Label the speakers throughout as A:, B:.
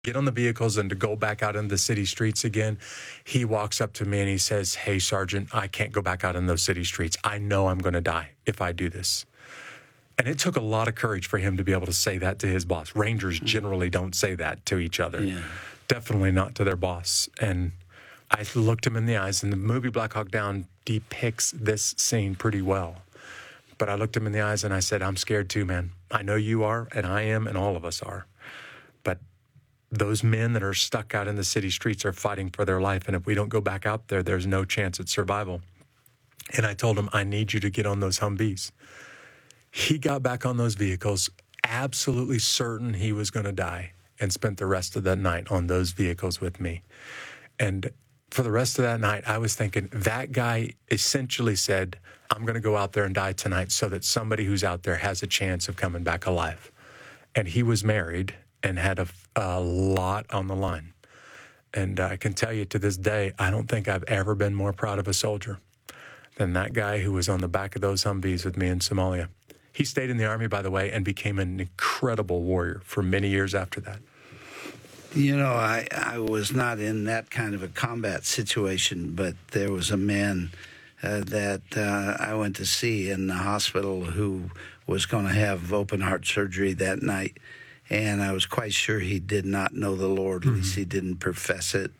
A: get on the vehicles and to go back out in the city streets again, he walks up to me and he says, "Hey, Sergeant, I can't go back out in those city streets. I know I'm going to die if I do this." And it took a lot of courage for him to be able to say that to his boss. Rangers generally don't say that to each other.
B: Yeah.
A: Definitely not to their boss. And I looked him in the eyes, and the movie Black Hawk Down depicts this scene pretty well. But I looked him in the eyes and I said, "I'm scared too, man. I know you are, and I am, and all of us are. But those men that are stuck out in the city streets are fighting for their life, and if we don't go back out there, there's no chance at survival." And I told him, "I need you to get on those Humvees." He got back on those vehicles, absolutely certain he was going to die, and spent the rest of that night on those vehicles with me. And for the rest of that night, I was thinking, that guy essentially said, "I'm going to go out there and die tonight so that somebody who's out there has a chance of coming back alive." And he was married and had a lot on the line. And I can tell you to this day, I don't think I've ever been more proud of a soldier than that guy who was on the back of those Humvees with me in Somalia. He stayed in the Army, by the way, and became an incredible warrior for many years after that.
B: You know, I was not in that kind of a combat situation, but there was a man that I went to see in the hospital who was going to have open heart surgery that night. And I was quite sure he did not know the Lord, at least he didn't profess it.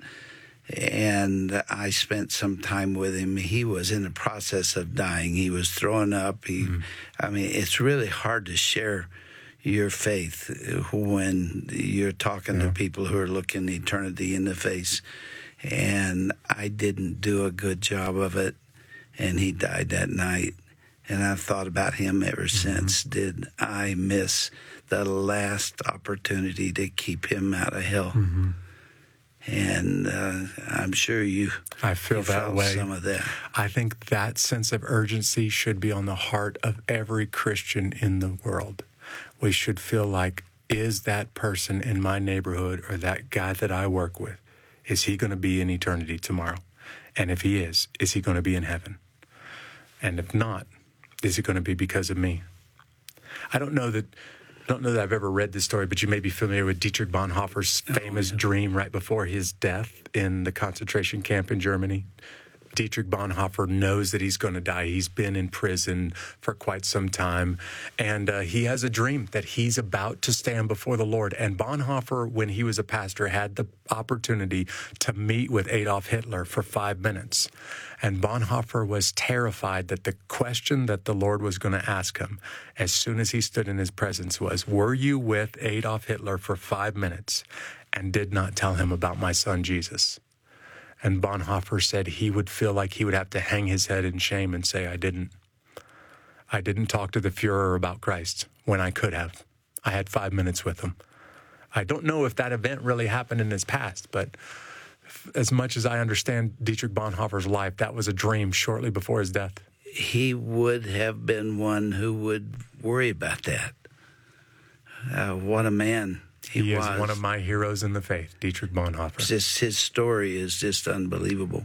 B: And I spent some time with him. He was in the process of dying. He was throwing up. I mean, it's really hard to share your faith when you're talking to people who are looking eternity in the face. And I didn't do a good job of it, and he died that night. And I've thought about him ever since. Did I miss the last opportunity to keep him out of hell? And I'm sure
A: I feel that way.
B: Some of that.
A: I think that sense of urgency should be on the heart of every Christian in the world. We should feel like, is that person in my neighborhood or that guy that I work with, is he going to be in eternity tomorrow? And if he is he going to be in heaven? And if not, is it going to be because of me? I don't know that I've ever read this story, but you may be familiar with Dietrich Bonhoeffer's famous dream right before his death in the concentration camp in Germany. Dietrich Bonhoeffer knows that he's going to die. He's been in prison for quite some time, and he has a dream that he's about to stand before the Lord. And Bonhoeffer, when he was a pastor, had the opportunity to meet with Adolf Hitler for 5 minutes. And Bonhoeffer was terrified that the question that the Lord was going to ask him as soon as he stood in his presence was, "Were you with Adolf Hitler for 5 minutes and did not tell him about my son Jesus?" And Bonhoeffer said he would feel like he would have to hang his head in shame and say, I didn't talk to the Fuhrer about Christ when I could have. I had 5 minutes with him. I don't know if that event really happened in his past, but as much as I understand Dietrich Bonhoeffer's life, that was a dream shortly before his death.
B: He would have been one who would worry about that. What a man.
A: He is one of my heroes in the faith, Dietrich Bonhoeffer.
B: His story is just unbelievable.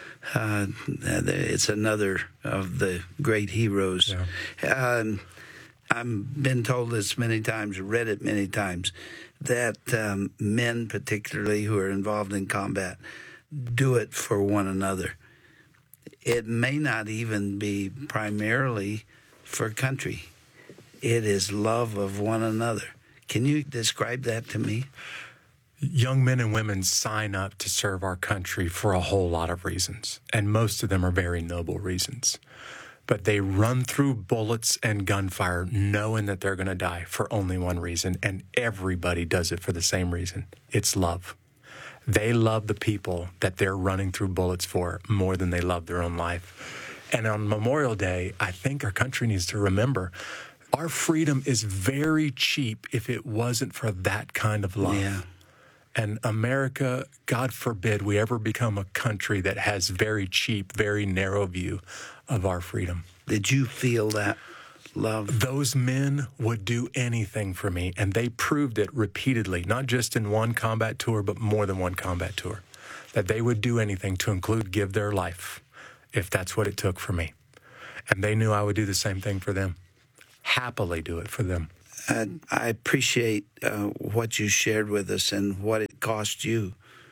B: It's another of the great heroes. Yeah. I've been told this many times, read it many times, that men particularly who are involved in combat do it for one another. It may not even be primarily for country. It is love of one another. Can you describe that to me?
A: Young men and women sign up to serve our country for a whole lot of reasons, and most of them are very noble reasons. But they run through bullets and gunfire knowing that they're going to die for only one reason, and everybody does it for the same reason. It's love. They love the people that they're running through bullets for more than they love their own life. And on Memorial Day, I think our country needs to remember our freedom is very cheap if it wasn't for that kind of love.
B: Yeah.
A: And America, God forbid we ever become a country that has very cheap, very narrow view of our freedom.
B: Did you feel that love?
A: Those men would do anything for me, and they proved it repeatedly, not just in one combat tour, but more than one combat tour, that they would do anything to include give their life if that's what it took for me. And they knew I would do the same thing for them. Happily do it for them.
B: I appreciate what you shared with us and what it cost you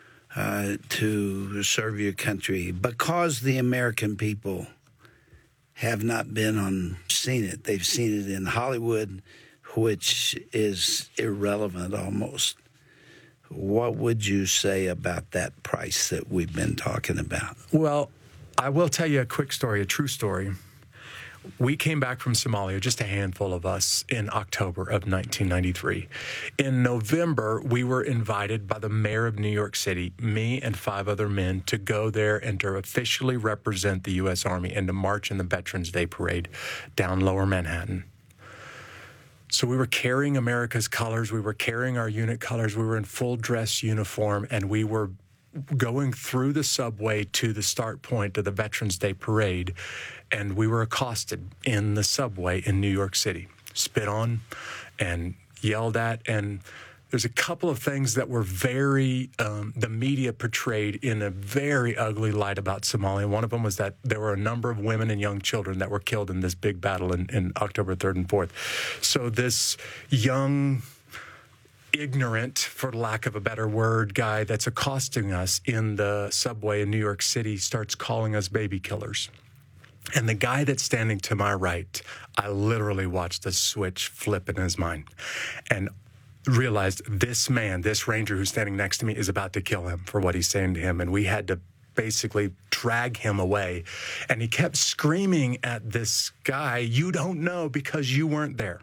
B: to serve your country. Because the American people have not seen it. They've seen it in Hollywood, which is irrelevant almost. What would you say about that price that we've been talking about?
A: Well, I will tell you a quick story, a true story. We came back from Somalia, just a handful of us, in October of 1993. In November, we were invited by the mayor of New York City, me and 5 other men, to go there and to officially represent the U.S. Army and to march in the Veterans Day Parade down Lower Manhattan. So we were carrying America's colors. We were carrying our unit colors. We were in full dress uniform, and we were going through the subway to the start point of the Veterans Day Parade, and we were accosted in the subway in New York City, spit on and yelled at. And there's a couple of things that were the media portrayed in a very ugly light about Somalia. One of them was that there were a number of women and young children that were killed in this big battle in October 3rd and 4th. So this young, ignorant, for lack of a better word, guy that's accosting us in the subway in New York City starts calling us baby killers. And the guy that's standing to my right, I literally watched the switch flip in his mind and realized this man, this ranger who's standing next to me, is about to kill him for what he's saying to him. And we had to basically drag him away. And he kept screaming at this guy, "You don't know because you weren't there."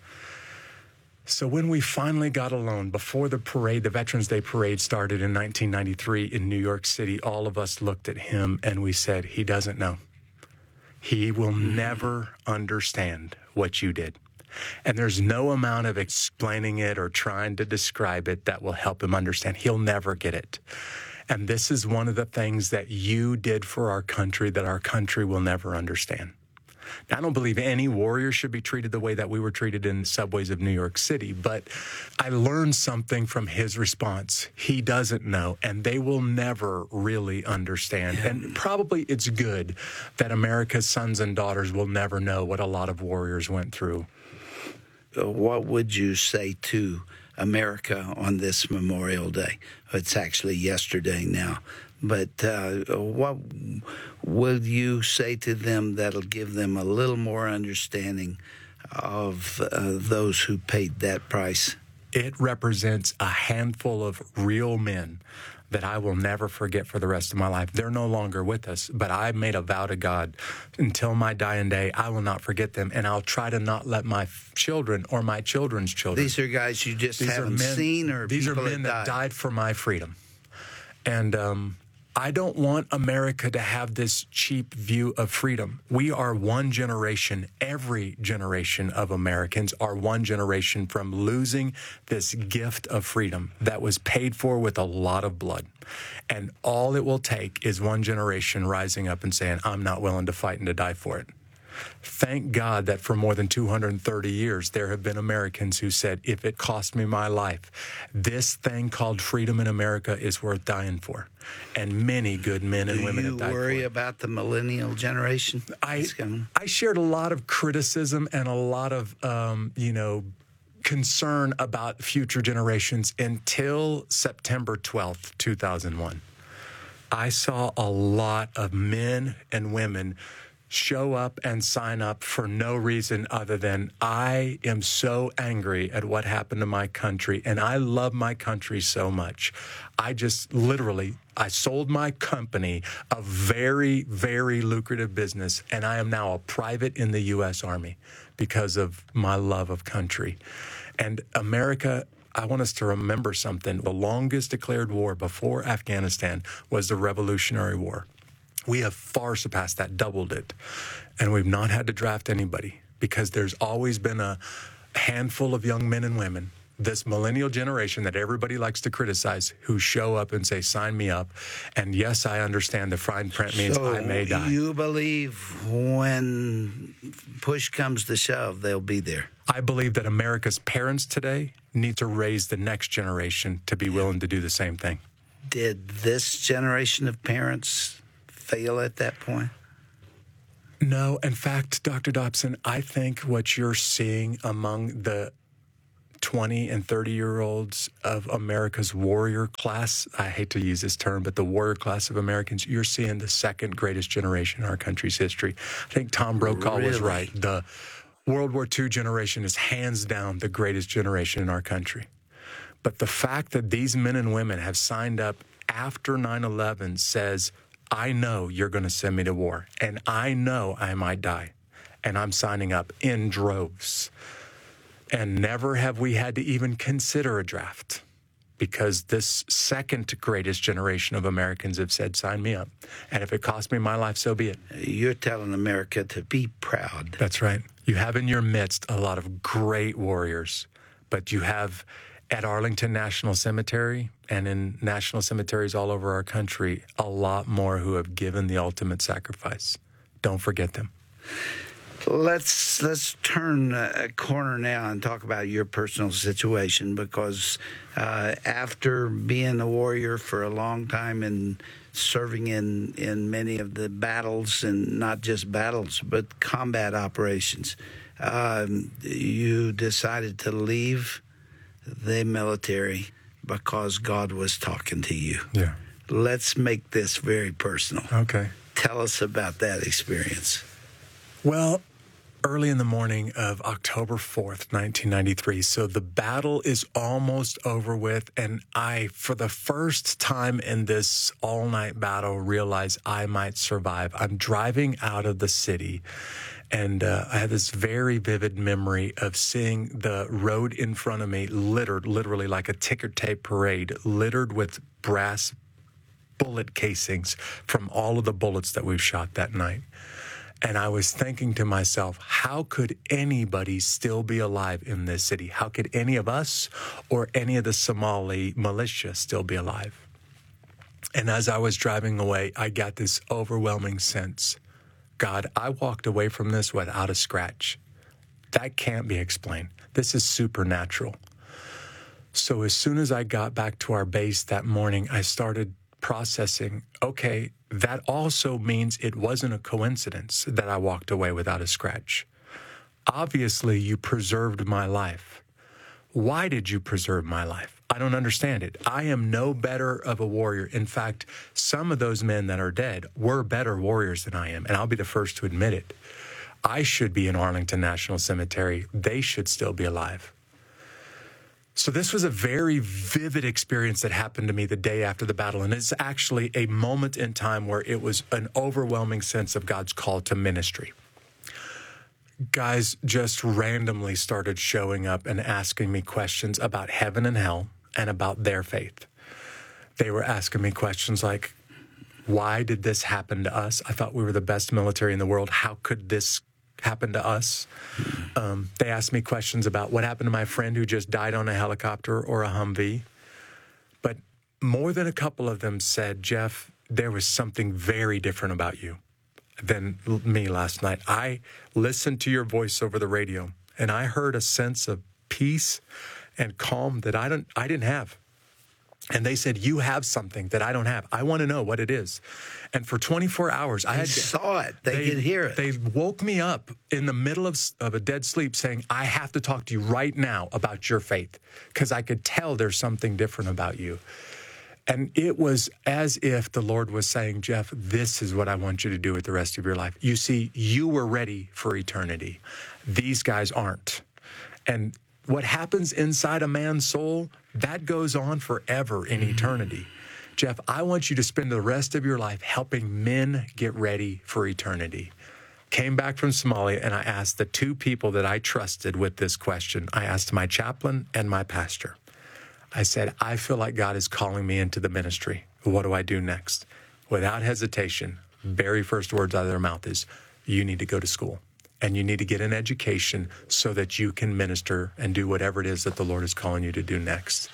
A: So when we finally got alone, before the parade, the Veterans Day Parade started in 1993 in New York City, all of us looked at him and we said, "He doesn't know. He will never understand what you did. And there's no amount of explaining it or trying to describe it that will help him understand. He'll never get it. And this is one of the things that you did for our country that our country will never understand." Now, I don't believe any warrior should be treated the way that we were treated in the subways of New York City, but I learned something from his response. He doesn't know, and they will never really understand. And probably it's good that America's sons and daughters will never know what a lot of warriors went through.
B: What would you say to America on this Memorial Day? It's actually yesterday now. But what will you say to them that'll give them a little more understanding of those who paid that price?
A: It represents a handful of real men that I will never forget for the rest of my life. They're no longer with us, but I made a vow to God, until my dying day, I will not forget them, and I'll try to not let my children or my children's children.
B: These are guys you just haven't seen, or
A: these are men that died for my freedom. And I don't want America to have this cheap view of freedom. We are one generation. Every generation of Americans are one generation from losing this gift of freedom that was paid for with a lot of blood. And all it will take is one generation rising up and saying, "I'm not willing to fight and to die for it." Thank God that for more than 230 years, there have been Americans who said, if it cost me my life, this thing called freedom in America is worth dying for. And many good men and women have died for it.
B: Do you worry about the millennial generation?
A: I shared a lot of criticism and a lot of, concern about future generations until September 12th, 2001. I saw a lot of men and women show up and sign up for no reason other than I am so angry at what happened to my country, and I love my country so much. I sold my company, a very, very lucrative business, and I am now a private in the U.S. Army because of my love of country. And America, I want us to remember something. The longest declared war before Afghanistan was the Revolutionary War. We have far surpassed that, doubled it. And we've not had to draft anybody because there's always been a handful of young men and women, this millennial generation that everybody likes to criticize, who show up and say, "Sign me up." And yes, I understand the fine print means I may die.
B: You believe when push comes to shove, they'll be there?
A: I believe that America's parents today need to raise the next generation to be willing to do the same thing.
B: Did this generation of parents fail at that point?
A: No. In fact, Dr. Dobson, I think what you're seeing among the 20 and 30-year-olds of America's warrior class. I hate to use this term, but the warrior class of Americans, you're seeing the second greatest generation in our country's history. I think Tom Brokaw was right. The World War II generation is hands down the greatest generation in our country. But the fact that these men and women have signed up after 9/11 says, I know you're going to send me to war, and I know I might die, and I'm signing up in droves. And never have we had to even consider a draft, because this second greatest generation of Americans have said, sign me up. And if it costs me my life, so be it.
B: You're telling America to be proud.
A: That's right. You have in your midst a lot of great warriors, but you have at Arlington National Cemetery and in national cemeteries all over our country, a lot more who have given the ultimate sacrifice. Don't forget them.
B: Let's turn a corner now and talk about your personal situation, because after being a warrior for a long time and serving in many of the battles, and not just battles, but combat operations, you decided to leave the military because God was talking to you.
A: Yeah.
B: Let's make this very personal.
A: Okay.
B: Tell us about that experience.
A: Well, early in the morning of October 4th, 1993, so the battle is almost over with, and I, for the first time in this all-night battle, realize I might survive. I'm driving out of the city, and I had this very vivid memory of seeing the road in front of me littered, literally like a ticker tape parade, littered with brass bullet casings from all of the bullets that we've shot that night. And I was thinking to myself, how could anybody still be alive in this city? How could any of us or any of the Somali militia still be alive? And as I was driving away, I got this overwhelming sense, God, I walked away from this without a scratch. That can't be explained. This is supernatural. So as soon as I got back to our base that morning, I started processing, okay, that also means it wasn't a coincidence that I walked away without a scratch. Obviously, you preserved my life. Why did you preserve my life? I don't understand it. I am no better of a warrior. In fact, some of those men that are dead were better warriors than I am, and I'll be the first to admit it. I should be in Arlington National Cemetery. They should still be alive. So this was a very vivid experience that happened to me the day after the battle, and it's actually a moment in time where it was an overwhelming sense of God's call to ministry. Guys just randomly started showing up and asking me questions about heaven and hell and about their faith. They were asking me questions like, why did this happen to us? I thought we were the best military in the world. How could this happen to us? They asked me questions about what happened to my friend who just died on a helicopter or a Humvee. But more than a couple of them said, Jeff, there was something very different about you than me last night. I listened to your voice over the radio, and I heard a sense of peace and calm that I didn't have. And they said, you have something that I don't have. I want to know what it is. And for 24 hours, I
B: saw it. They could hear it.
A: They woke me up in the middle of a dead sleep saying, I have to talk to you right now about your faith, because I could tell there's something different about you. And it was as if the Lord was saying, Jeff, this is what I want you to do with the rest of your life. You see, you were ready for eternity. These guys aren't. And what happens inside a man's soul, that goes on forever in eternity. Jeff, I want you to spend the rest of your life helping men get ready for eternity. Came back from Somalia, and I asked the two people that I trusted with this question. I asked my chaplain and my pastor. I said, I feel like God is calling me into the ministry. What do I do next? Without hesitation, very first words out of their mouth is, you need to go to school. And you need to get an education so that you can minister and do whatever it is that the Lord is calling you to do next.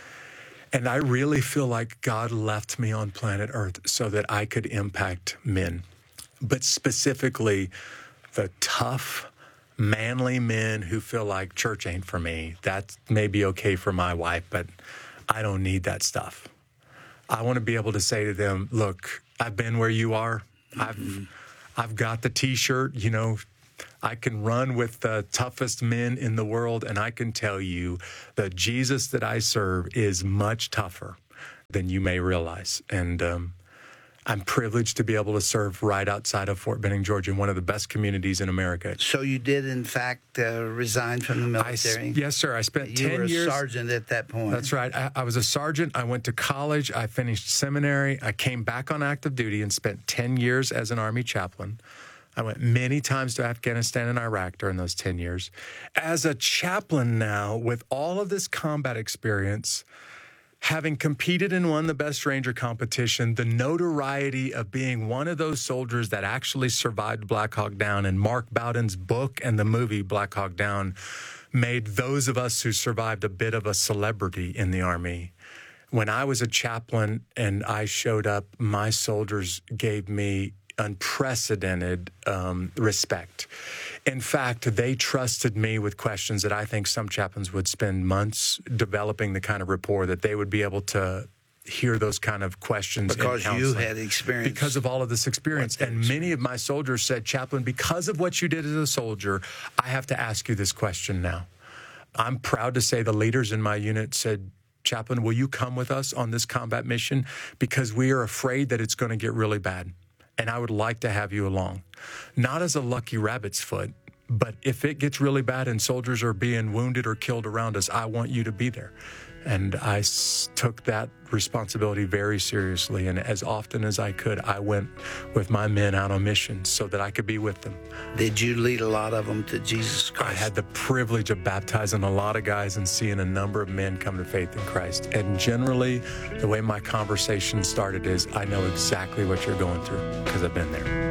A: And I really feel like God left me on planet Earth so that I could impact men, but specifically the tough, manly men who feel like church ain't for me. That may be okay for my wife, but I don't need that stuff. I want to be able to say to them, look, I've been where you are. I've got the T-shirt, I can run with the toughest men in the world, and I can tell you the Jesus that I serve is much tougher than you may realize. And I'm privileged to be able to serve right outside of Fort Benning, Georgia, in one of the best communities in America.
B: So you did, in fact, resign from the military?
A: Yes, sir. I spent 10 years.
B: You were a sergeant at that point.
A: That's right. I was a sergeant. I went to college. I finished seminary. I came back on active duty and spent 10 years as an Army chaplain. I went many times to Afghanistan and Iraq during those 10 years. As a chaplain now, with all of this combat experience, having competed and won the Best Ranger competition, the notoriety of being one of those soldiers that actually survived Black Hawk Down, and Mark Bowden's book and the movie Black Hawk Down made those of us who survived a bit of a celebrity in the Army. When I was a chaplain and I showed up, my soldiers gave me unprecedented respect. In fact, they trusted me with questions that I think some chaplains would spend months developing the kind of rapport that they would be able to hear those kind of questions.
B: Because you had experience.
A: Because of all of this experience. And many of my soldiers said, Chaplain, because of what you did as a soldier, I have to ask you this question now. I'm proud to say the leaders in my unit said, Chaplain, will you come with us on this combat mission? Because we are afraid that it's going to get really bad. And I would like to have you along. Not as a lucky rabbit's foot, but if it gets really bad and soldiers are being wounded or killed around us, I want you to be there. And I took that responsibility very seriously. And as often as I could, I went with my men out on missions so that I could be with them.
B: Did you lead a lot of them to Jesus Christ?
A: I had the privilege of baptizing a lot of guys and seeing a number of men come to faith in Christ. And generally, the way my conversation started is, I know exactly what you're going through because I've been there.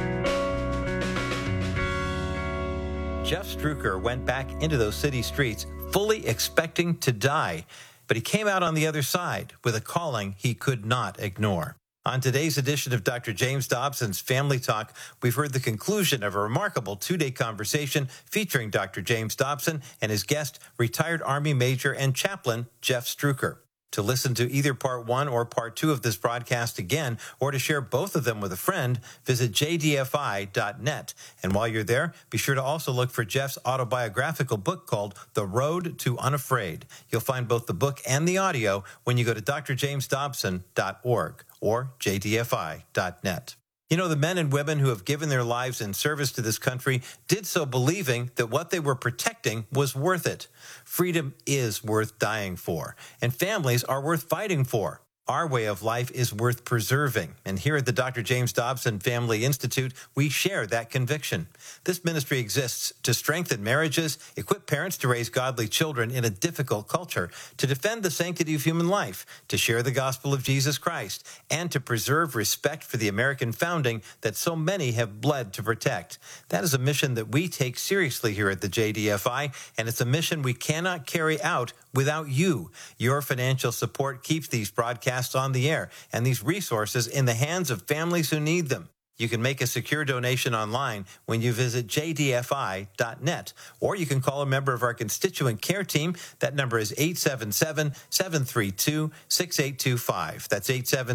C: Jeff Struecker went back into those city streets fully expecting to die, but he came out on the other side with a calling he could not ignore. On today's edition of Dr. James Dobson's Family Talk, we've heard the conclusion of a remarkable two-day conversation featuring Dr. James Dobson and his guest, retired Army Major and Chaplain Jeff Struecker. To listen to either part 1 or part 2 of this broadcast again, or to share both of them with a friend, visit jdfi.net. And while you're there, be sure to also look for Jeff's autobiographical book called The Road to Unafraid. You'll find both the book and the audio when you go to drjamesdobson.org or jdfi.net. You know, the men and women who have given their lives in service to this country did so believing that what they were protecting was worth it. Freedom is worth dying for, and families are worth fighting for. Our way of life is worth preserving. And here at the Dr. James Dobson Family Institute, we share that conviction. This ministry exists to strengthen marriages, equip parents to raise godly children in a difficult culture, to defend the sanctity of human life, to share the gospel of Jesus Christ, and to preserve respect for the American founding that so many have bled to protect. That is a mission that we take seriously here at the JDFI, and it's a mission we cannot carry out without you. Your financial support keeps these broadcasts on the air and these resources in the hands of families who need them. You can make a secure donation online when you visit jdfi.net, or you can call a member of our constituent care team. That number is 877-732-6825. That's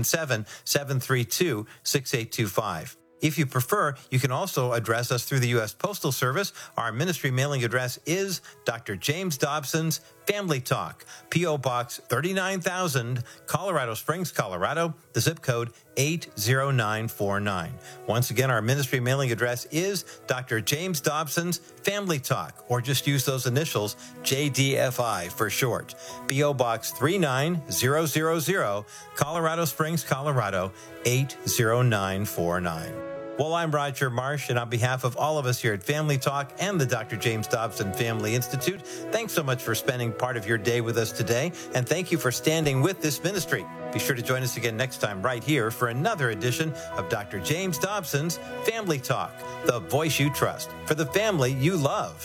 C: 877-732-6825. If you prefer, you can also address us through the U.S. Postal Service. Our ministry mailing address is Dr. James Dobson's Family Talk, P.O. Box 39,000, Colorado Springs, Colorado, the zip code 80949. Once again, our ministry mailing address is Dr. James Dobson's Family Talk, or just use those initials, JDFI for short. P.O. Box 39000, Colorado Springs, Colorado, 80949. Well, I'm Roger Marsh, and on behalf of all of us here at Family Talk and the Dr. James Dobson Family Institute, thanks so much for spending part of your day with us today, and thank you for standing with this ministry. Be sure to join us again next time right here for another edition of Dr. James Dobson's Family Talk, the voice you trust for the family you love.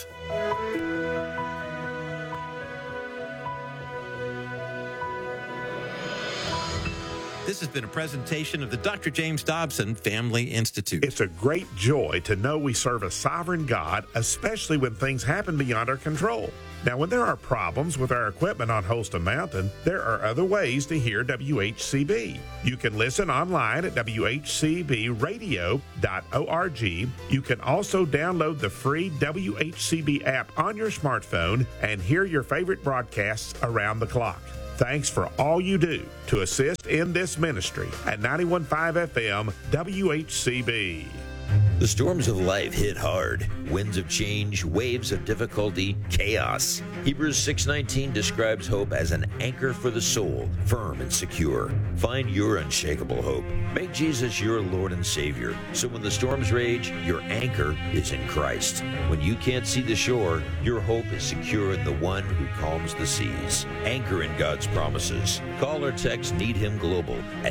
C: This has been a presentation of the Dr. James Dobson Family Institute.
D: It's a great joy to know we serve a sovereign God, especially when things happen beyond our control. Now, when there are problems with our equipment on Holston Mountain, there are other ways to hear WHCB. You can listen online at WHCBradio.org. You can also download the free WHCB app on your smartphone and hear your favorite broadcasts around the clock. Thanks for all you do to assist in this ministry at 91.5 FM WHCB.
E: The storms of life hit hard. Winds of change, waves of difficulty, chaos. Hebrews 6:19 describes hope as an anchor for the soul, firm and secure. Find your unshakable hope. Make Jesus your Lord and Savior. So when the storms rage, your anchor is in Christ. When you can't see the shore, your hope is secure in the one who calms the seas. Anchor in God's promises. Call or text Need Him Global at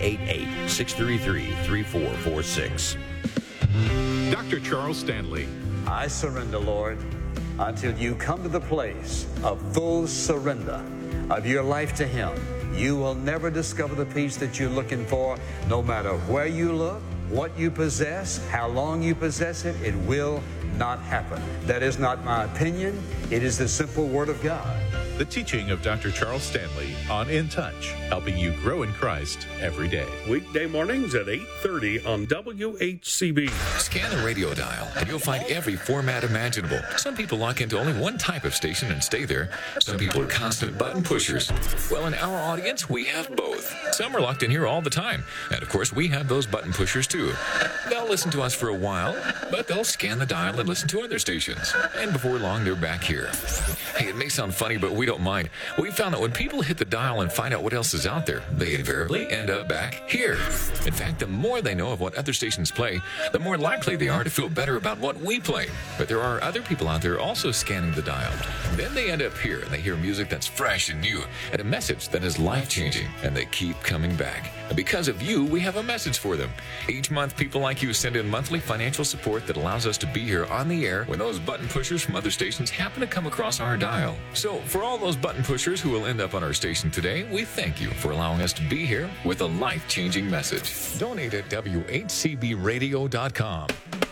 E: 888-633-3446.
F: Dr. Charles Stanley.
G: I surrender, Lord, until you come to the place of full surrender of your life to Him. You will never discover the peace that you're looking for, no matter where you look, what you possess, how long you possess it. It will not happen. That is not my opinion. It is the simple Word of God.
F: The teaching of Dr. Charles Stanley on In Touch, helping you grow in Christ every day.
H: Weekday mornings at 8:30 on WHCB.
I: Scan the radio dial, and you'll find every format imaginable. Some people lock into only one type of station and stay there. Some people are constant button pushers. Well, in our audience, we have both. Some are locked in here all the time. And, of course, we have those button pushers, too. They'll listen to us for a while, but they'll scan the dial and listen to other stations. And before long, they're back here. Hey, it may sound funny, but we don't mind. We found that when people hit the dial and find out what else is out there, they invariably end up back here. In fact, the more they know of what other stations play, the more likely they are to feel better about what we play. But there are other people out there also scanning the dial. Then they end up here and they hear music that's fresh and new and a message that is life-changing, and they keep coming back. And because of you, we have a message for them. Each month, people like you send in monthly financial support that allows us to be here on the air when those button pushers from other stations happen to come across our dial. So for all those button pushers who will end up on our station today, we thank you for allowing us to be here with a life-changing message. Donate at WHCBradio.com.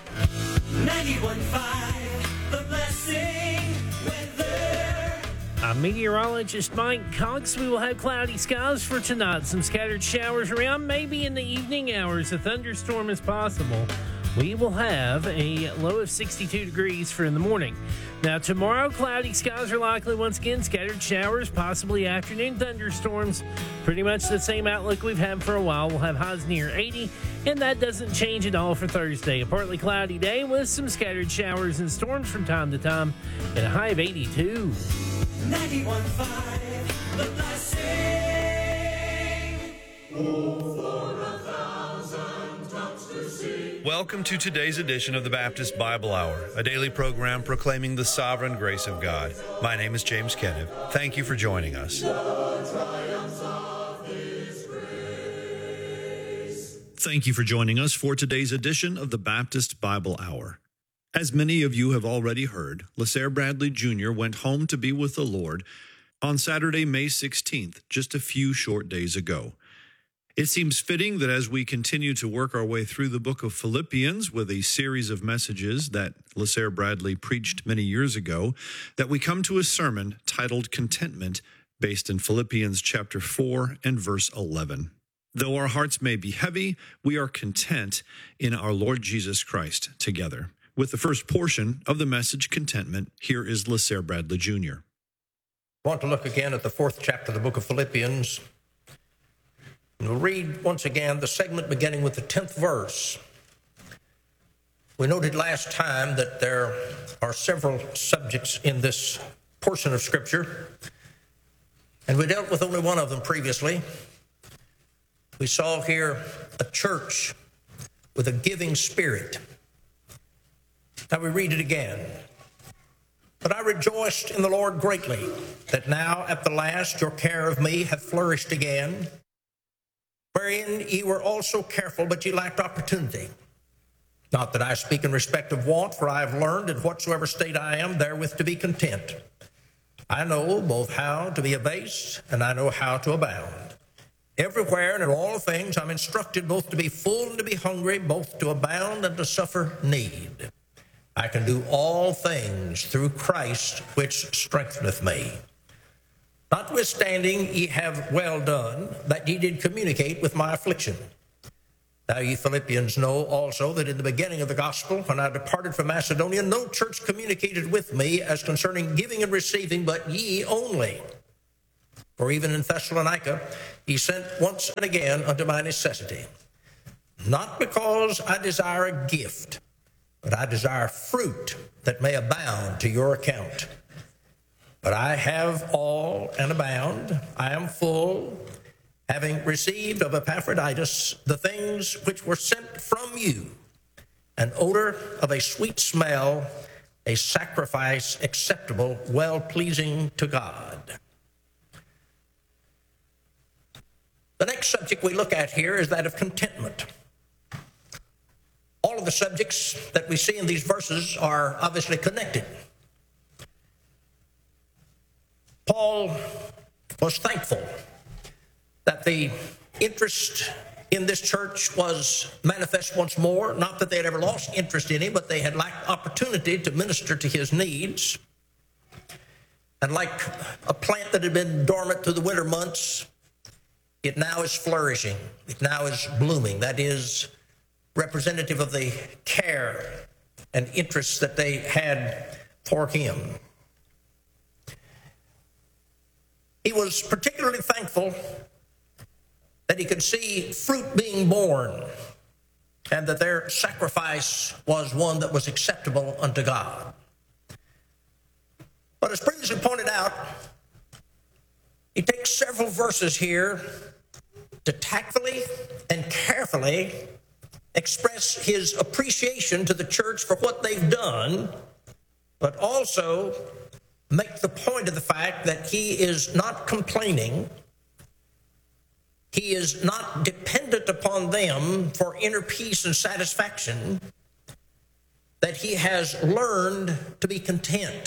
J: 91.5, The Blessing Weather. I'm meteorologist Mike Cox. We will have cloudy skies for tonight. Some scattered showers around, maybe in the evening hours. A thunderstorm is possible. We will have a low of 62 degrees for in the morning. Now, tomorrow, cloudy skies are likely once again, scattered showers, possibly afternoon thunderstorms. Pretty much the same outlook we've had for a while. We'll have highs near 80, and that doesn't change at all for Thursday. A partly cloudy day with some scattered showers and storms from time to time, and a high of 82. 91.5, The Blessing.
K: Welcome to today's edition of the Baptist Bible Hour, a daily program proclaiming the sovereign grace of God. My name is James Kenneth. Thank you for joining us. Thank you for joining us for today's edition of the Baptist Bible Hour. As many of you have already heard, LaSair Bradley Jr. went home to be with the Lord on Saturday, May 16th, just a few short days ago. It seems fitting that as we continue to work our way through the book of Philippians with a series of messages that LaSair Bradley preached many years ago, that we come to a sermon titled Contentment, based in Philippians chapter 4 and verse 11. Though our hearts may be heavy, we are content in our Lord Jesus Christ together. With the first portion of the message, Contentment, here is LaSair Bradley Jr.
L: I want to look again at the 4th chapter of the book of Philippians. And we'll read once again the segment beginning with the 10th verse. We noted last time that there are several subjects in this portion of Scripture, and we dealt with only one of them previously. We saw here a church with a giving spirit. Now we read it again. But I rejoiced in the Lord greatly, that now at the last your care of me hath flourished again, wherein ye were also careful, but ye lacked opportunity. Not that I speak in respect of want, for I have learned in whatsoever state I am, therewith to be content. I know both how to be abased, and I know how to abound. Everywhere and in all things I'm instructed both to be full and to be hungry, both to abound and to suffer need. I can do all things through Christ which strengtheneth me. Notwithstanding, ye have well done, that ye did communicate with my affliction. Now ye Philippians know also that in the beginning of the gospel, when I departed from Macedonia, no church communicated with me as concerning giving and receiving, but ye only. For even in Thessalonica, he sent once and again unto my necessity. Not because I desire a gift, but I desire fruit that may abound to your account. But I have all and abound. I am full, having received of Epaphroditus the things which were sent from you, an odor of a sweet smell, a sacrifice acceptable, well-pleasing to God. The next subject we look at here is that of contentment. All of the subjects that we see in these verses are obviously connected. Paul was thankful that the interest in this church was manifest once more. Not that they had ever lost interest in him, but they had lacked opportunity to minister to his needs. And like a plant that had been dormant through the winter months, it now is flourishing. It now is blooming. That is representative of the care and interest that they had for him. He was particularly thankful that he could see fruit being born and that their sacrifice was one that was acceptable unto God. But as previously pointed out, he takes several verses here to tactfully and carefully express his appreciation to the church for what they've done, but also make the point of the fact that he is not complaining. He is not dependent upon them for inner peace and satisfaction, that he has learned to be content.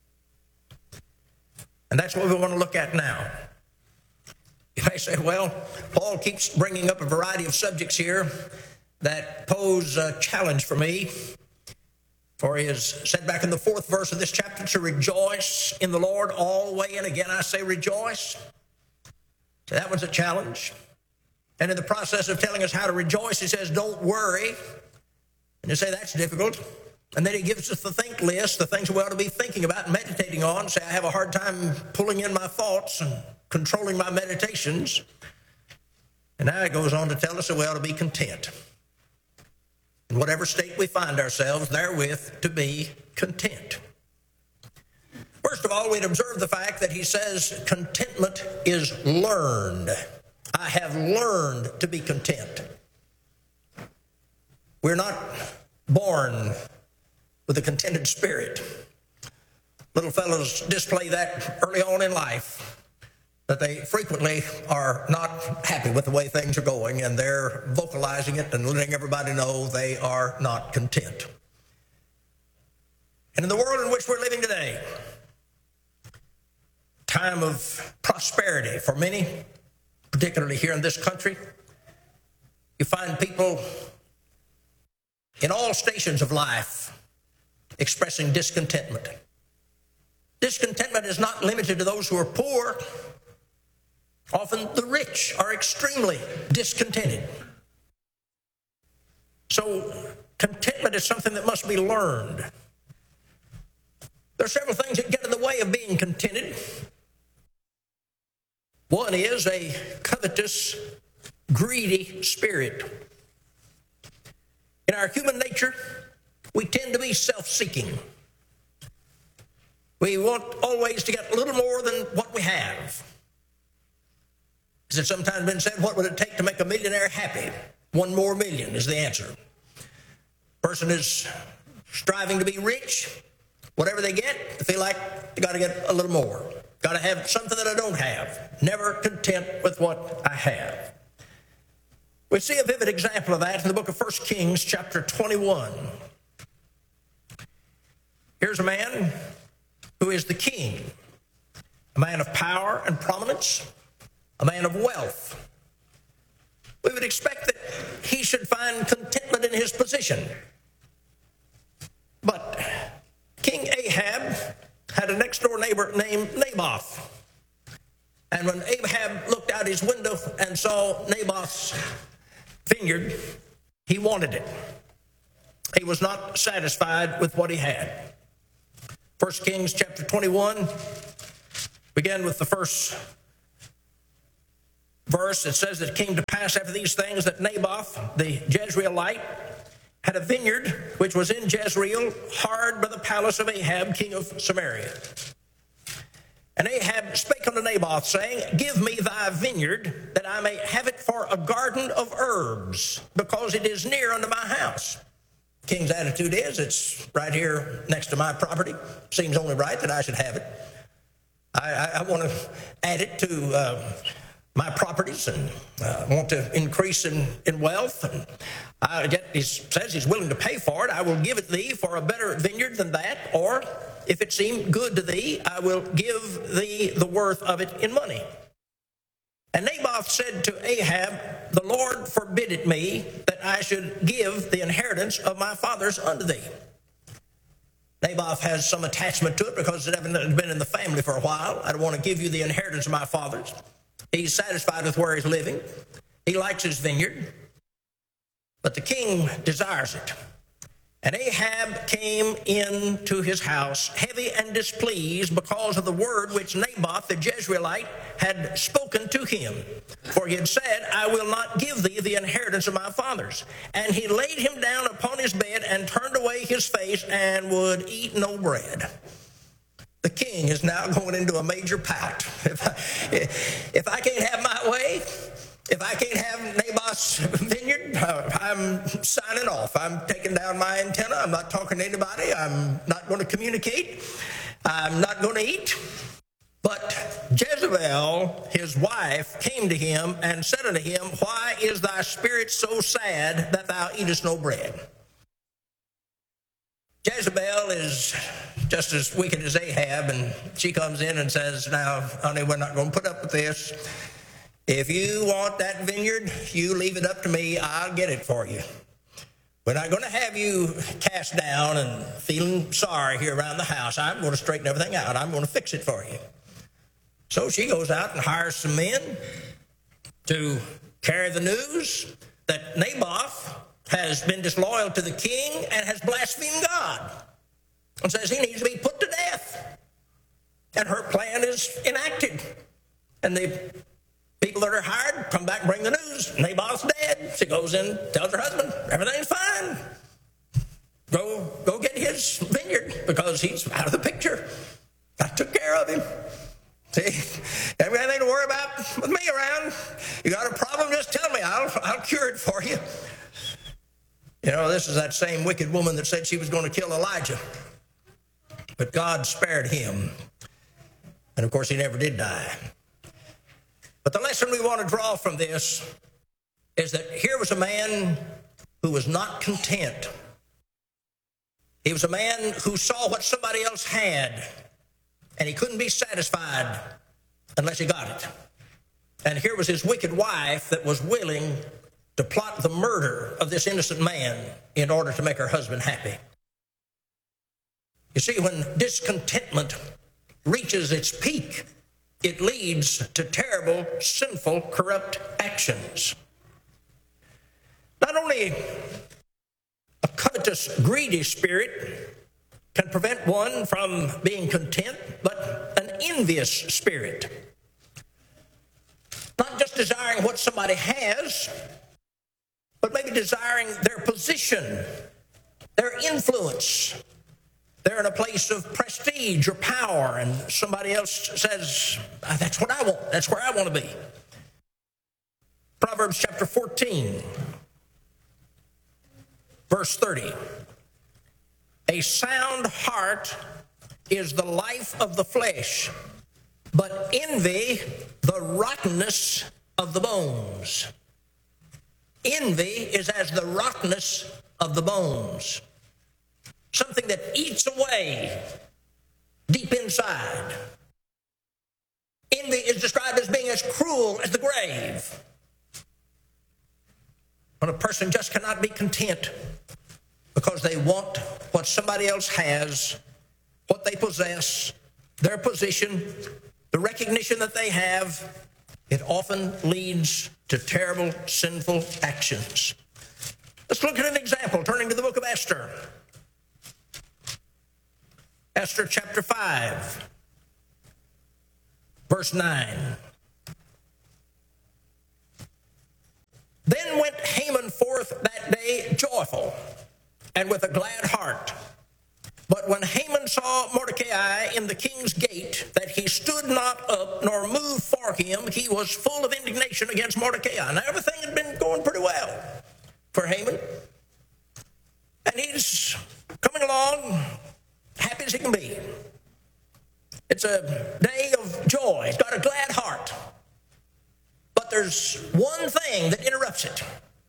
L: And that's what we want to look at now. You may say, well, Paul keeps bringing up a variety of subjects here that pose a challenge for me. For he has said back in the 4th verse of this chapter to rejoice in the Lord always. And again, I say rejoice. So that was a challenge. And in the process of telling us how to rejoice, he says, don't worry. And you say, that's difficult. And then he gives us the think list, the things we ought to be thinking about and meditating on. Say, I have a hard time pulling in my thoughts and controlling my meditations. And now he goes on to tell us that we ought to be content. In whatever state we find ourselves, therewith to be content. First of all, we'd observe the fact that he says contentment is learned. I have learned to be content. We're not born with a contented spirit. Little fellows display that early on in life, that they frequently are not happy with the way things are going, and they're vocalizing it and letting everybody know they are not content. And in the world in which we're living today, time of prosperity for many, particularly here in this country, you find people in all stations of life expressing discontentment. Discontentment is not limited to those who are poor. Often the rich are extremely discontented. So contentment is something that must be learned. There are several things that get in the way of being contented. One is a covetous, greedy spirit. In our human nature, we tend to be self-seeking. We want always to get a little more than what we have. As it sometimes been said, what would it take to make a millionaire happy? 1 more million is the answer. Person is striving to be rich. Whatever they get, they feel like they got to get a little more. Got to have something that I don't have. Never content with what I have. We see a vivid example of that in the book of 1 Kings, chapter 21. Here's a man who is the king, a man of power and prominence, a man of wealth. We would expect that he should find contentment in his position. But had a next-door neighbor named Naboth. And when Ahab looked out his window and saw Naboth's vineyard, he wanted it. He was not satisfied with what he had. 1 Kings chapter 21, began with the first verse. It says that it came to pass after these things that Naboth, the Jezreelite, had a vineyard which was in Jezreel, hard by the palace of Ahab, king of Samaria. And Ahab spake unto Naboth, saying, Give me thy vineyard, that I may have it for a garden of herbs, because it is near unto my house. The king's attitude is, it's right here next to my property. Seems only right that I should have it. I want to add it to my properties, and want to increase in wealth. And yet he says he's willing to pay for it. I will give it thee for a better vineyard than that, or if it seem good to thee, I will give thee the worth of it in money. And Naboth said to Ahab, The Lord forbid it me that I should give the inheritance of my fathers unto thee. Naboth has some attachment to it because it hasn't been in the family for a while. I don't want to give you the inheritance of my fathers. He's satisfied with where he's living. He likes his vineyard. But the king desires it. And Ahab came into his house heavy and displeased because of the word which Naboth the Jezreelite had spoken to him. For he had said, I will not give thee the inheritance of my fathers. And he laid him down upon his bed and turned away his face and would eat no bread. The king is now going into a major pout. If I can't have my way, if I can't have Naboth's vineyard, I'm signing off. I'm taking down my antenna. I'm not talking to anybody. I'm not going to communicate. I'm not going to eat. But Jezebel, his wife, came to him and said unto him, Why is thy spirit so sad that thou eatest no bread? Jezebel is just as wicked as Ahab, and she comes in and says, Now, honey, we're not going to put up with this. If you want that vineyard, you leave it up to me. I'll get it for you. We're not going to have you cast down and feeling sorry here around the house. I'm going to straighten everything out. I'm going to fix it for you. So she goes out and hires some men to carry the news that Naboth has been disloyal to the king and has blasphemed God, and says he needs to be put to death. And her plan is enacted. And the people that are hired come back and bring the news. Naboth's dead. She goes in, tells her husband, everything's fine. Go get his vineyard because he's out of the picture. I took care of him. See, everything to worry about with me around. You got a problem, just tell me. I'll cure it for you. You know, this is that same wicked woman that said she was going to kill Elijah. But God spared him. And of course, he never did die. But the lesson we want to draw from this is that here was a man who was not content. He was a man who saw what somebody else had, and he couldn't be satisfied unless he got it. And here was his wicked wife that was willing to plot the murder of this innocent man in order to make her husband happy. You see, when discontentment reaches its peak, it leads to terrible, sinful, corrupt actions. Not only a covetous, greedy spirit can prevent one from being content, but an envious spirit. Not just desiring what somebody has, but maybe desiring their position, their influence. They're in a place of prestige or power, and somebody else says, that's what I want. That's where I want to be. Proverbs chapter 14, verse 30. A sound heart is the life of the flesh, but envy the rottenness of the bones. Envy is as the rottenness of the bones. Something that eats away deep inside. Envy is described as being as cruel as the grave. When a person just cannot be content because they want what somebody else has, what they possess, their position, the recognition that they have, it often leads to terrible, sinful actions. Let's look at an example, turning to the book of Esther. Esther chapter 5, verse 9. Then went Haman forth that day joyful, and with a glad heart. But when Haman saw Mordecai in the king's gate, that he stood not up nor moved for him, he was full of indignation against Mordecai. Now everything had been going pretty well for Haman. And he's coming along happy as he can be. It's a day of joy. He's got a glad heart. But there's one thing that interrupts it.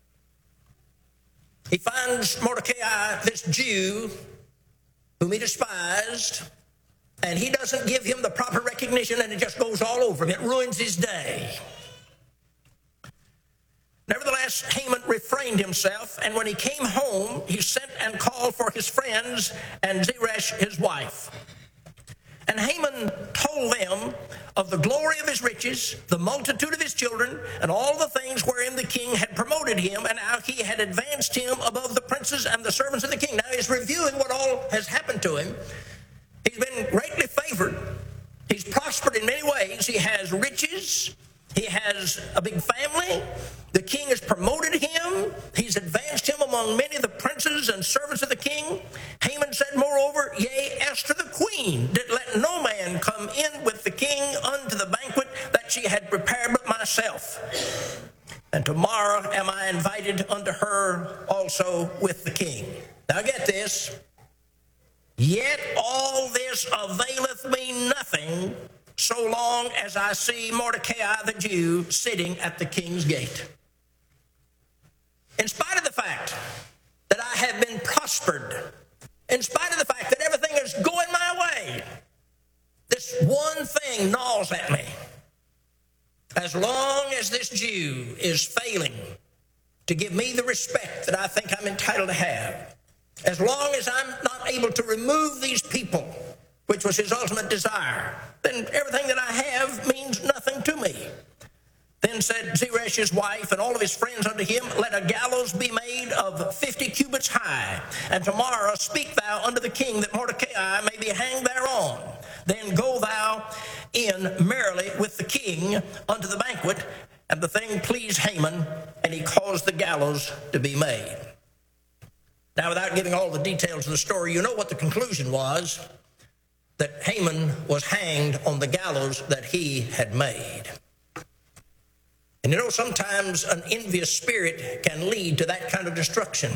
L: He finds Mordecai, this Jew, whom he despised, and he doesn't give him the proper recognition, and it just goes all over him. It ruins his day. Nevertheless, Haman refrained himself, and when he came home, he sent and called for his friends and Zeresh his wife. And Haman told them of the glory of his riches, the multitude of his children, and all the things wherein the king had promoted him, and how he had advanced him above the princes and the servants of the king. Now he's reviewing what all has happened to him. He's been greatly favored. He's prospered in many ways. He has riches. He has a big family. The king has promoted him. He's advanced him among many of the princes and servants of the king. Haman said, moreover, yea, Esther the queen did let no man come in with the king unto the banquet that she had prepared but myself. And tomorrow am I invited unto her also with the king. Now get this. Yet all this availeth me nothing, so long as I see Mordecai the Jew sitting at the king's gate. In spite of the fact that I have been prospered, in spite of the fact that everything is going my way, this one thing gnaws at me. As long as this Jew is failing to give me the respect that I think I'm entitled to have, as long as I'm not able to remove these people, which was his ultimate desire, then everything that I have means nothing to me. Then said Zeresh his wife and all of his friends unto him, let a gallows be made of 50 cubits high, and tomorrow speak thou unto the king that Mordecai may be hanged thereon. Then go thou in merrily with the king unto the banquet. And the thing pleased Haman, and he caused the gallows to be made. Now, without giving all the details of the story, you know what the conclusion was, that Haman was hanged on the gallows that he had made. And you know, sometimes an envious spirit can lead to that kind of destruction.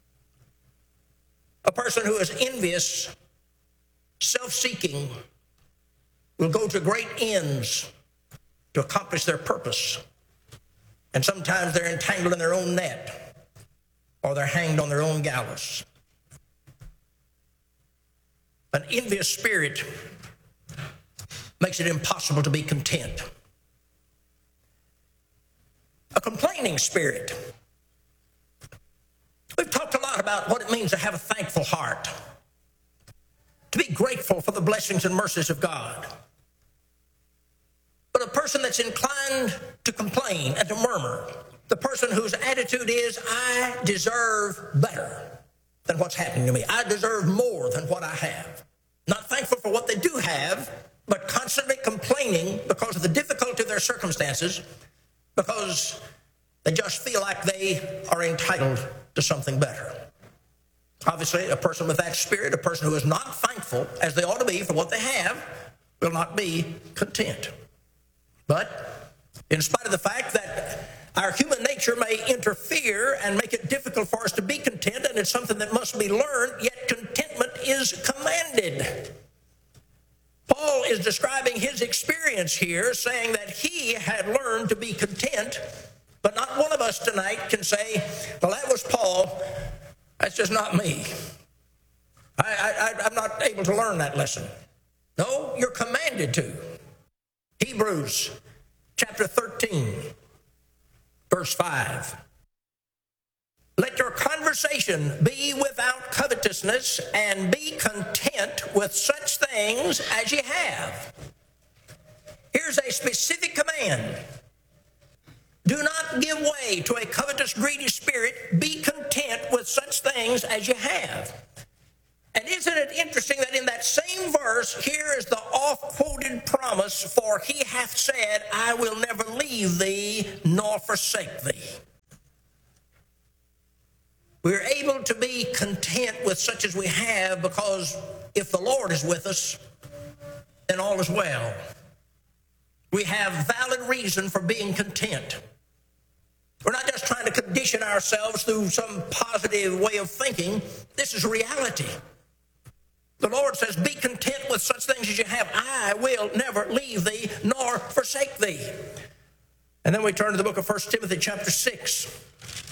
L: A person who is envious, self-seeking, will go to great ends to accomplish their purpose. And sometimes they're entangled in their own net, or they're hanged on their own gallows. An envious spirit makes it impossible to be content. A complaining spirit. We've talked a lot about what it means to have a thankful heart, to be grateful for the blessings and mercies of God. But a person that's inclined to complain and to murmur, the person whose attitude is, I deserve better than what's happening to me. I deserve more than what I have. Not thankful for what they do have, but constantly complaining because of the difficulty of their circumstances, because they just feel like they are entitled to something better. Obviously, a person with that spirit, a person who is not thankful as they ought to be for what they have, will not be content. But in spite of the fact that our human nature may interfere and make it difficult for us to be content, and it's something that must be learned, yet contentment is commanded. Paul is describing his experience here, saying that he had learned to be content, but not one of us tonight can say, well, that was Paul, that's just not me. I'm not able to learn that lesson. No, you're commanded to. Hebrews chapter 13, verse 5. Let your conversation be without covetousness, and be content with such things as ye have. Here's a specific command. Do not give way to a covetous, greedy spirit. Be content with such things as you have. And isn't it interesting that in that same verse, here is the oft-quoted promise, for he hath said, I will never leave thee nor forsake thee. We're able to be content with such as we have, because if the Lord is with us, then all is well. We have valid reason for being content. We're not just trying to condition ourselves through some positive way of thinking. This is reality. The Lord says, be content with such things as you have. I will never leave thee nor forsake thee. And then we turn to the book of 1 Timothy chapter 6.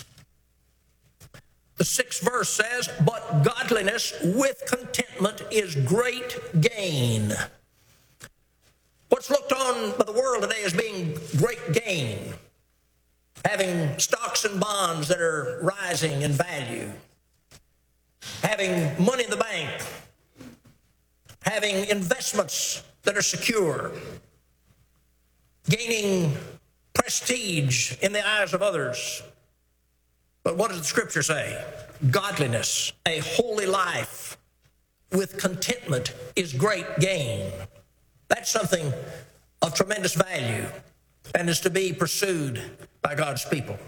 L: The 6th verse says, but godliness with contentment is great gain. What's looked on by the world today as being great gain? Having stocks and bonds that are rising in value. Having money in the bank. Having investments that are secure. Gaining prestige in the eyes of others. But what does the Scripture say? Godliness, a holy life with contentment is great gain. That's something of tremendous value and is to be pursued by God's people.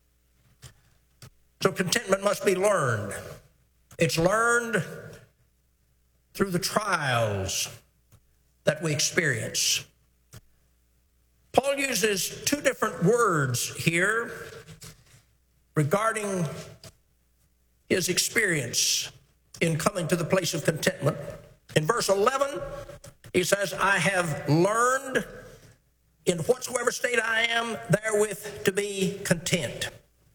L: So contentment must be learned. It's learned through the trials that we experience. Paul uses two different words here regarding his experience in coming to the place of contentment. In verse 11, he says, I have learned in whatsoever state I am therewith to be content.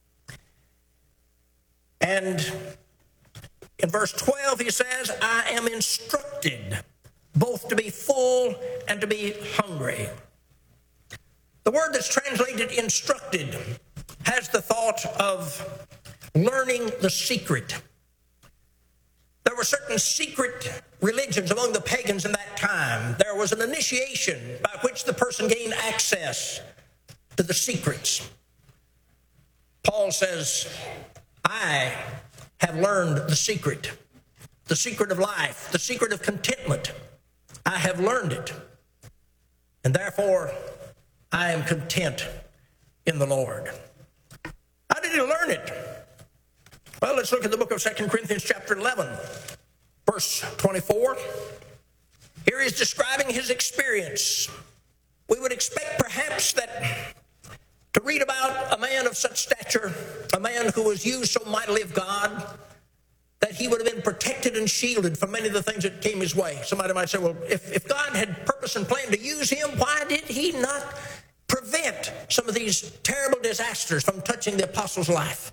L: And in verse 12, he says, I am instructed both to be full and to be hungry. The word that's translated instructed has the thought of learning the secret. There were certain secret religions among the pagans in that time. There was an initiation by which the person gained access to the secrets. Paul says, I have learned the secret of life, the secret of contentment. I have learned it, and therefore I am content in the Lord. How did he learn it? Well, let's look at the book of 2 Corinthians chapter 11, verse 24. Here he's describing his experience. We would expect perhaps that to read about a man of such stature, a man who was used so mightily of God, that he would have been protected and shielded from many of the things that came his way. Somebody might say, well, if God had purpose and plan to use him, why did he not prevent some of these terrible disasters from touching the apostle's life?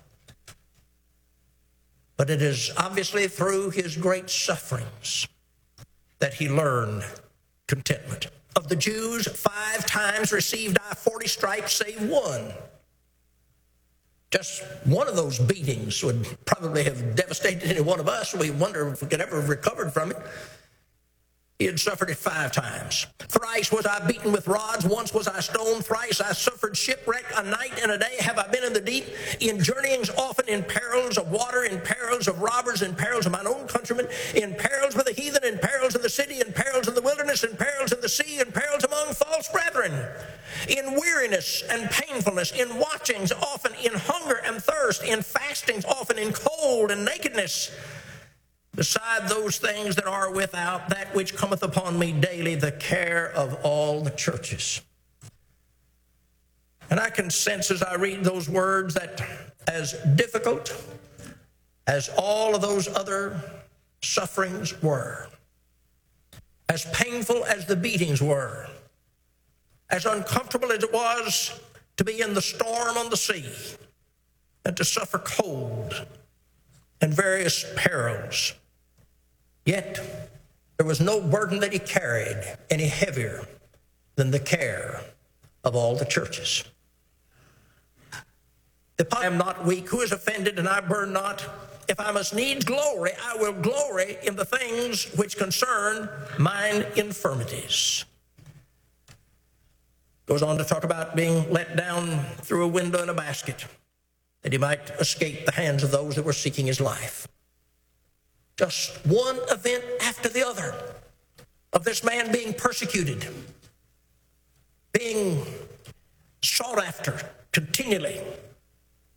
L: But it is obviously through his great sufferings that he learned contentment. Of the Jews, 5 times received I 40 stripes, save one. Just one of those beatings would probably have devastated any one of us. We wonder if we could ever have recovered from it. He had suffered it 5 times. Thrice was I beaten with rods, once was I stoned, thrice I suffered shipwreck, a night and a day have I been in the deep, in journeyings often, in perils of water, in perils of robbers, in perils of mine own countrymen, in perils with the heathen, in perils in the city, in perils in the wilderness, in perils in the sea, in perils among false brethren, in weariness and painfulness, in watchings often, in hunger and thirst, in fastings often, in cold and nakedness. Beside those things that are without, that which cometh upon me daily, the care of all the churches. And I can sense as I read those words that as difficult as all of those other sufferings were, as painful as the beatings were, as uncomfortable as it was to be in the storm on the sea and to suffer cold and various perils, yet there was no burden that he carried any heavier than the care of all the churches. I am not weak. Who is offended and I burn not? If I must needs glory, I will glory in the things which concern mine infirmities. Goes on to talk about being let down through a window in a basket, that he might escape the hands of those that were seeking his life. Just one event after the other of this man being persecuted, being sought after continually.